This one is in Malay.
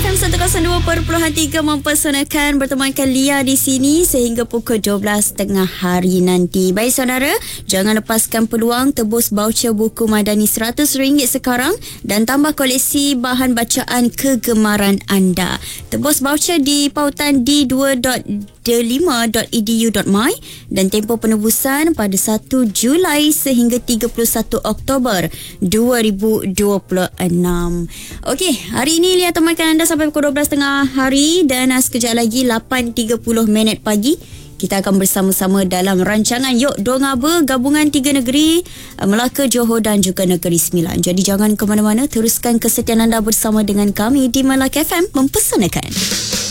FM 102.3 mempersanakan bertemankan Lia di sini sehingga pukul 12.30 hari nanti. Baik saudara, jangan lepaskan peluang tebus baucer buku Madani RM100 sekarang dan tambah koleksi bahan bacaan kegemaran anda. Tebus baucer di pautan d5.edu.my dan tempoh penebusan pada 1 Julai sehingga 31 Oktober 2026. Okey, hari ini Lia temankan anda sampai pukul 12.30 hari dan sekejap lagi 8.30 pagi kita akan bersama-sama dalam rancangan Yok Dongaba Gabungan Tiga Negeri Melaka, Johor dan juga Negeri Sembilan. Jadi jangan ke mana-mana, teruskan kesetiaan anda bersama dengan kami di Melaka FM mempersanakan.